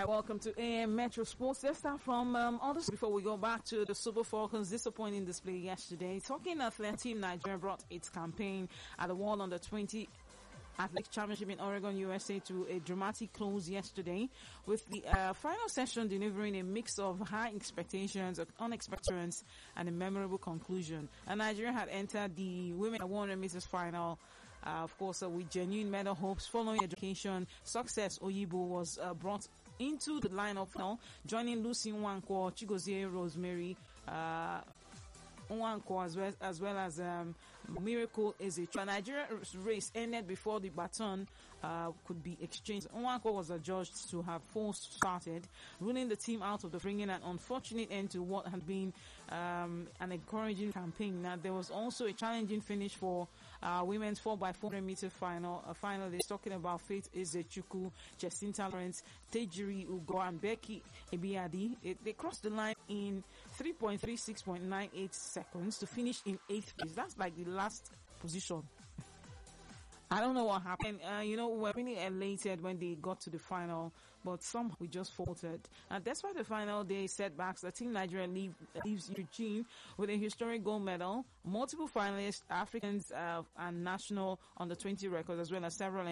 right, welcome to AM Metro Sports. Let's start from others before we go back to the Super Falcons' disappointing display yesterday. Talking Athletic Team Nigeria brought its campaign at the World Under-20 Athletics Championship in Oregon, USA to a dramatic close yesterday, with the final session delivering a mix of high expectations, unexpected runs, and a memorable conclusion. And Nigeria had entered the women 100 meters final, of course, with genuine medal hopes. Following education success, Oyibo was brought into the lineup now, joining Lucy Nwankwo, Chigozie Rosemary, Nwankwo as well as Miracle Ezechu. Nigeria's race ended before the baton could be exchanged. Nwankwo was adjudged to have false started, ruling the team out of the bringing an unfortunate end to what had been an encouraging campaign. Now, there was also a challenging finish for women's 4x400 meter finalists, talking about Faith Ezechuku, Jacinta Lawrence, Tejiri Ugo, and Becky Ebiadi. They crossed the line in 3.36.98 seconds to finish in 8th place. That's like the last position. I don't know what happened. We're really elated when they got to the final, but somehow we just faltered. And despite the final day setbacks, the Team Nigeria leaves Eugene with a historic gold medal, multiple finalists, Africans and national under-20 records, as well as several